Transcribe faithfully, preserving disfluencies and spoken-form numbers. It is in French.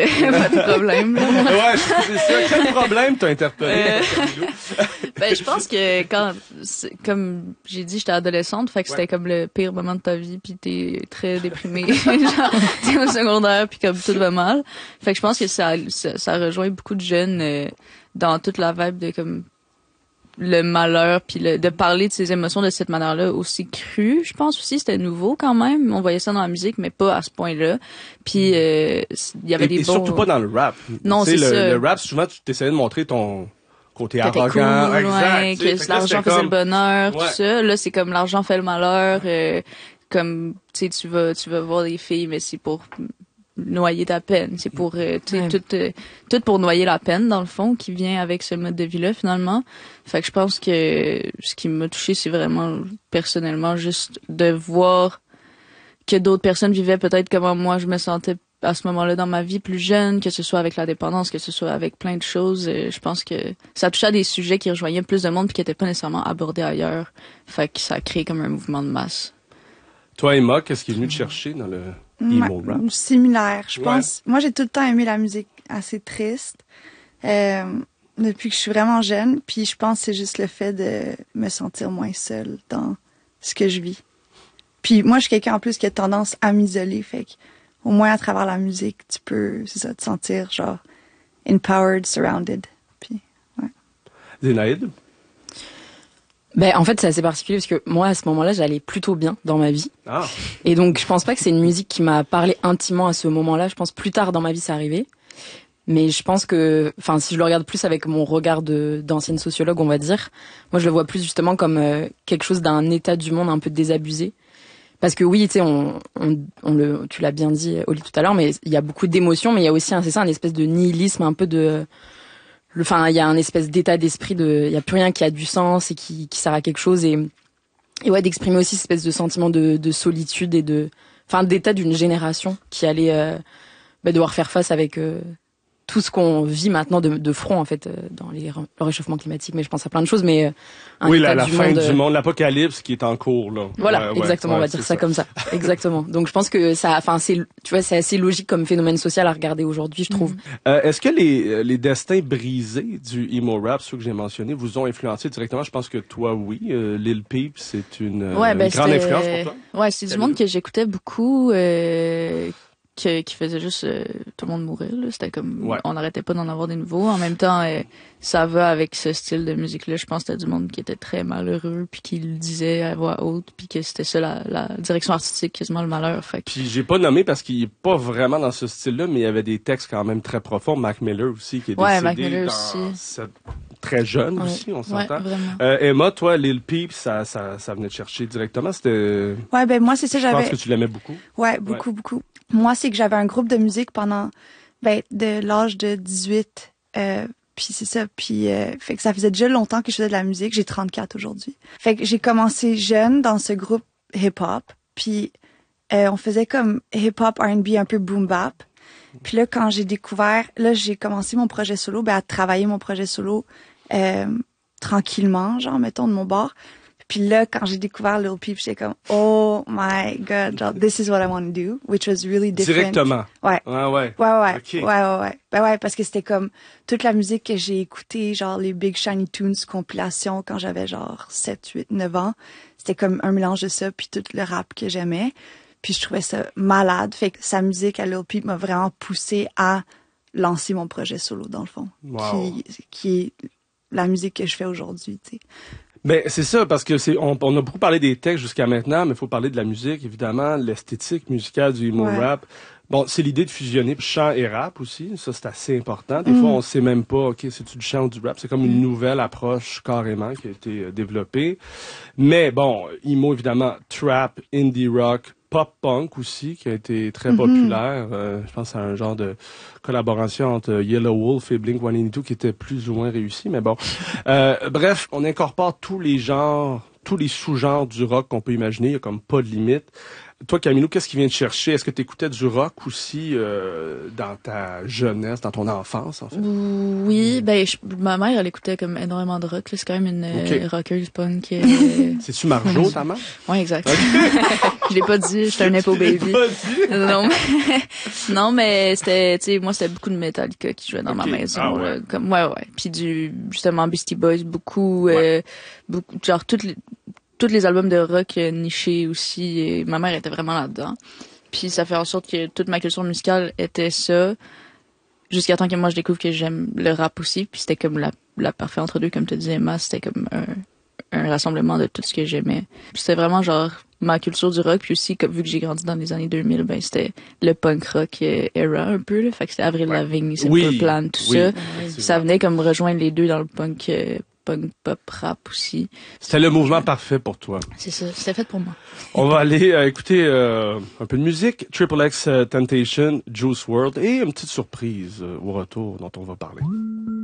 pas de problème. Là. Ouais, c'est ça. Quel problème t'as interpellé? Euh... ben, je pense que quand, comme j'ai dit, j'étais adolescente, fait que ouais. c'était comme le pire moment de ta vie, puis t'es très déprimé, genre t'es au secondaire, puis comme tout va mal. Fait que je pense que ça, ça, ça rejoint beaucoup de jeunes euh, dans toute la vibe de comme le malheur, puis le, de parler de ses émotions de cette manière-là aussi crue. Je pense aussi c'était nouveau quand même. On voyait ça dans la musique, mais pas à ce point-là. Puis il euh, y avait et, des et bons... surtout pas dans le rap. Non, c'est le, ça. Le rap, souvent, tu t'essayais de montrer ton côté arrogant. Cool, exact. Ouais, que l'argent faisait comme... le bonheur, ouais. tout ça. Là, c'est comme l'argent fait le malheur. Euh, comme, tu sais, tu vas, tu vas voir des filles, mais c'est pour noyer ta peine. C'est pour, euh, tu sais, ouais. tout, euh, tout pour noyer la peine, dans le fond, qui vient avec ce mode de vie-là, finalement. Fait que je pense que ce qui m'a touché, c'est vraiment, personnellement, juste de voir que d'autres personnes vivaient peut-être comme moi je me sentais à ce moment-là dans ma vie plus jeune, que ce soit avec la dépendance, que ce soit avec plein de choses. Je pense que ça touchait à des sujets qui rejoignaient plus de monde puis qui n'étaient pas nécessairement abordés ailleurs. Fait que ça a créé comme un mouvement de masse. Toi, Emma, qu'est-ce qui est venu te chercher dans le emo rap? Similaire, je pense. Ouais. Moi, j'ai tout le temps aimé la musique assez triste euh, depuis que je suis vraiment jeune. Puis je pense que c'est juste le fait de me sentir moins seule dans ce que je vis. Puis moi, je suis quelqu'un en plus qui a tendance à m'isoler, fait que au moins à travers la musique, tu peux, c'est ça, te sentir genre empowered, surrounded. Puis, ouais. Zénaïde? Ben, en fait, c'est assez particulier parce que moi, à ce moment-là, j'allais plutôt bien dans ma vie. Ah. Et donc, je pense pas que c'est une musique qui m'a parlé intimement à ce moment-là. Je pense plus tard dans ma vie, c'est arrivé. Mais je pense que, enfin, si je le regarde plus avec mon regard de, d'ancienne sociologue, on va dire, moi, je le vois plus justement comme euh, quelque chose d'un état du monde un peu désabusé. Parce que oui, tu sais, on, on, on le, tu l'as bien dit, Oli, tout à l'heure, mais il y a beaucoup d'émotions, mais il y a aussi, un, c'est ça, un espèce de nihilisme, un peu de, enfin, il y a un espèce d'état d'esprit de, il y a plus rien qui a du sens et qui, qui sert à quelque chose et, et ouais, d'exprimer aussi cette espèce de sentiment de, de solitude et de, enfin, d'état d'une génération qui allait, euh, bah, devoir faire face avec, euh, tout ce qu'on vit maintenant de, de front en fait euh, dans les, le réchauffement climatique, mais je pense à plein de choses, mais euh, un oui, état la, la du fin monde, du monde, l'apocalypse qui est en cours là. Voilà, ouais, exactement, ouais, on va ouais, dire ça, ça comme ça, exactement. Donc je pense que ça, enfin c'est, tu vois, c'est assez logique comme phénomène social à regarder aujourd'hui, je trouve. Mm-hmm. Euh, est-ce que les les destins brisés du emo rap, ceux que j'ai mentionnés, vous ont influencé directement? Je pense que toi, oui. Euh, Lil Peep, c'est une, ouais, ben, une grande influence pour toi. Ouais, c'est du monde que j'écoutais beaucoup. Euh... Qui, qui faisait juste euh, tout le monde mourir là. C'était comme ouais. on n'arrêtait pas d'en avoir des nouveaux. En même temps, euh, ça va avec ce style de musique là. Je pense que c'était du monde qui était très malheureux puis qui le disait à voix haute puis que c'était ça la, la direction artistique, quasiment le malheur. Fait que... Puis j'ai pas nommé parce qu'il est pas vraiment dans ce style-là, mais il y avait des textes quand même très profonds. Mac Miller aussi qui est ouais, décédé Mac Miller dans aussi. Cette... très jeune ouais. aussi, on s'entend. Ouais, vraiment. Euh, Emma, toi, Lil Peep, ça, ça, ça venait te chercher directement. C'était. Ouais, ben moi c'est ça. Je j'avais. pense que tu l'aimais beaucoup. Ouais, beaucoup, ouais. beaucoup. Moi, c'est que j'avais un groupe de musique pendant, ben, de l'âge de dix-huit, euh, puis c'est ça, puis euh, fait que ça faisait déjà longtemps que je faisais de la musique. J'ai trente-quatre aujourd'hui. Fait que j'ai commencé jeune dans ce groupe hip-hop, puis euh, on faisait comme hip-hop, R and B, un peu boom-bap. Puis là, quand j'ai découvert, là, j'ai commencé mon projet solo, ben, à travailler mon projet solo euh, tranquillement, genre, mettons, de mon bord. Puis là, quand j'ai découvert Lil Peep, j'étais comme, oh my God, genre, this is what I want to do, which was really different. Directement. Ouais. Ah ouais. Ouais, ouais. Okay. Ouais, ouais, ouais. Ben ouais, parce que c'était comme toute la musique que j'ai écoutée, genre les Big Shiny Tunes compilations quand j'avais genre sept, huit, neuf ans. C'était comme un mélange de ça, puis tout le rap que j'aimais. Puis je trouvais ça malade. Fait que sa musique à Lil Peep m'a vraiment poussé à lancer mon projet solo, dans le fond. Wow. Qui, qui est la musique que je fais aujourd'hui, tu sais. Ben c'est ça parce que c'est on, on a beaucoup parlé des textes jusqu'à maintenant, mais il faut parler de la musique évidemment, l'esthétique musicale du emo ouais. rap. Bon, c'est l'idée de fusionner chant et rap aussi, ça c'est assez important. Des mm. fois on sait même pas, ok, c'est-tu du chant ou du rap, c'est comme une nouvelle approche carrément qui a été euh, développée. Mais bon, emo évidemment, trap, indie rock, pop punk aussi qui a été très mm-hmm. populaire. Euh, je pense à un genre de collaboration entre Yellow Wolf et Blink one eighty-two qui était plus ou moins réussi, mais bon. Euh, bref, on incorpore tous les genres, tous les sous-genres du rock qu'on peut imaginer. Il y a comme pas de limite. toi, Camilo, qu'est-ce qui vient te chercher? Est-ce que tu écoutais du rock aussi euh, dans ta jeunesse, dans ton enfance, en fait? Oui, ben je, ma mère, elle écoutait comme énormément de rock. Là. C'est quand même une Okay. euh, rockeuse punk. Euh... C'est-tu Marjo, ta mère? Oui, exact. Je l'ai pas dit, j'étais un Nepo baby. Pas dit. Non, mais, non, mais c'était, tu sais, moi, c'était beaucoup de Metallica qui jouait dans Okay. ma maison. Ah, ouais. Là, comme, ouais, ouais. Puis du, justement, Beastie Boys, beaucoup, ouais. euh, beaucoup, genre, toutes les, tous les albums de rock euh, nichés aussi. Et ma mère était vraiment là-dedans. Puis ça fait en sorte que toute ma culture musicale était ça. Jusqu'à temps que moi, je découvre que j'aime le rap aussi. Puis c'était comme la, la parfaite entre deux, comme tu disais, Emma. C'était comme un, un rassemblement de tout ce que j'aimais. Puis c'était vraiment genre ma culture du rock. Puis aussi, comme, vu que j'ai grandi dans les années deux mille, ben c'était le punk rock euh, era un peu. Là. Fait que c'était Avril Ouais. Lavigne, Simple Oui. Plan, tout Oui. ça. Oui. Ça venait comme rejoindre les deux dans le punk, euh, punk pop rap aussi. C'était le mouvement parfait pour toi. C'est ça, c'était fait pour moi. On va aller euh, écouter euh, un peu de musique. Triple X euh, Temptation, Juice world et une petite surprise euh, au retour dont on va parler.